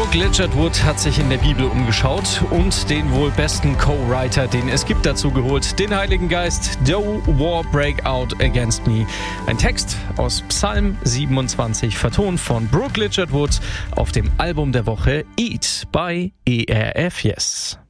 Brooke Ligertwood hat sich in der Bibel umgeschaut und den wohl besten Co-Writer, den es gibt, dazu geholt, den Heiligen Geist. Do war break out against me. Ein Text aus Psalm 27, vertont von Brooke Ligertwood auf dem Album der Woche Eat bei ERF Yes.